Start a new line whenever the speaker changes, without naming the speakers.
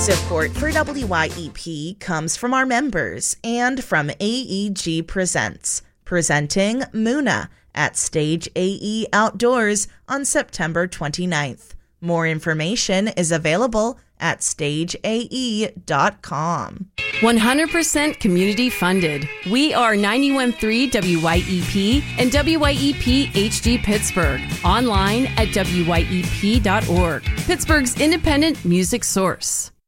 Support for WYEP comes from our members and from AEG Presents, presenting Muna at Stage AE Outdoors on September 29th. More information is available at stageae.com.
100% community funded. We are 91.3 WYEP and WYEP HD Pittsburgh. Online at WYEP.org. Pittsburgh's independent music source.